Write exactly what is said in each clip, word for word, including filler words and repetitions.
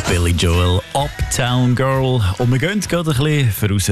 Billy Joel, Uptown Girl. Und wir gehen gerade ein bisschen voraus.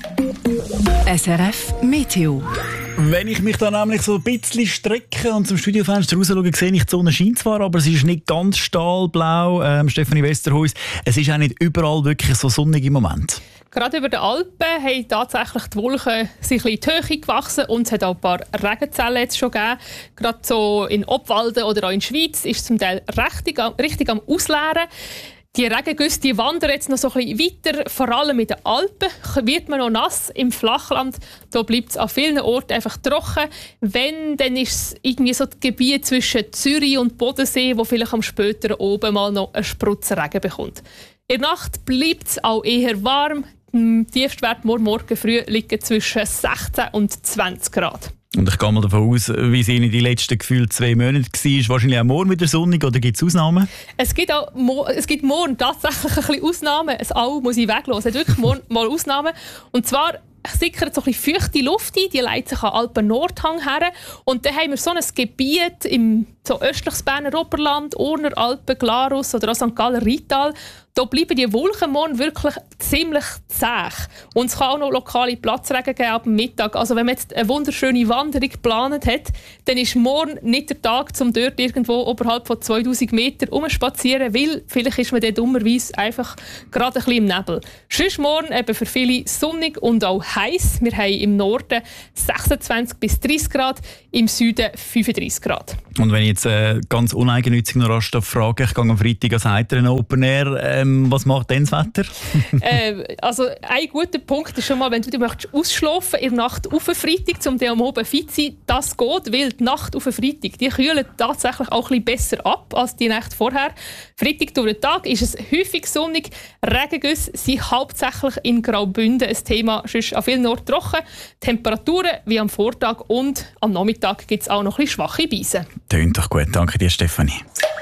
S R F Meteo. Wenn ich mich da nämlich so ein bisschen strecke und zum Studiofenster raus schaue, sehe ich, die Sonne scheint zwar, aber es ist nicht ganz stahlblau. Ähm, Stefanie Westerhuis, es ist auch nicht überall wirklich so sonnig im Moment. Gerade über den Alpen haben tatsächlich die Wolken sich ein bisschen in die Höhe gewachsen und es hat auch ein paar Regenzellen jetzt schon gegeben. Gerade so in Obwalden oder auch in der Schweiz ist es zum Teil richtig, richtig am Ausleeren. Die Regengüsse die wandern jetzt noch so ein bisschen weiter, vor allem in den Alpen wird man noch nass. Im Flachland da bleibt es an vielen Orten einfach trocken. Wenn, dann ist es irgendwie so das Gebiet zwischen Zürich und Bodensee, wo vielleicht am späteren oben mal noch einen Sprutz Regen bekommt. In der Nacht bleibt es auch eher warm. Der Tiefstwert morgen früh liegt zwischen sechzehn und zwanzig Grad. Und ich gehe mal davon aus, wie es in den letzten gefühlt zwei Monaten war, wahrscheinlich auch morgen wieder sonnig, oder gibt es Ausnahmen? Es gibt, auch, es gibt morgen tatsächlich ein bisschen Ausnahmen. Es all muss ich weglassen. Es hat wirklich morgen mal Ausnahmen. Und zwar sickert so ein bisschen feuchte Luft ein, die leitet sich an Alpen-Nordhang her. Und dann haben wir so ein Gebiet im so östliches Berner Oberland, Urner Alpen, Glarus oder auch Sankt Galler Rital. Da bleiben die Wolken morgen wirklich ziemlich zäh. Und es kann auch noch lokale Platzregen geben ab dem Mittag. Also wenn man jetzt eine wunderschöne Wanderung geplant hat, dann ist morgen nicht der Tag, um dort irgendwo oberhalb von zweitausend Metern rumspazieren, weil vielleicht ist man dann dummerweise einfach gerade ein bisschen im Nebel. Sonst morgen eben für viele sonnig und auch heiß. Wir haben im Norden sechsundzwanzig bis dreißig Grad, im Süden fünfunddreißig Grad. Und wenn ich jetzt äh, ganz uneigennützig noch rasch frage, ich gehe am Freitag ans Heiteren Open Air, ähm, was macht denn das Wetter? äh, also ein guter Punkt ist schon mal, wenn du dich möchtest ausschlafen in der Nacht auf den Freitag, um dann am Abend fit zu sein, das geht, weil die Nacht auf den Freitag, die kühlen tatsächlich auch ein bisschen besser ab als die Nacht vorher. Freitag durch den Tag ist es häufig sonnig, Regengüsse sind hauptsächlich in Graubünden ein Thema, sonst an vielen Orten trocken. Temperaturen wie am Vortag und am Nachmittag gibt es auch noch ein bisschen schwache Beise. Tönt doch gut, danke dir, Stefanie.